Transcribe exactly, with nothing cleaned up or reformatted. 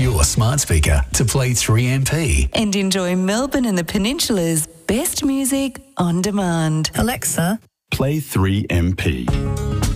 your smart speaker to play three M P. And enjoy Melbourne and the Peninsula's best music on demand. Alexa, play three M P.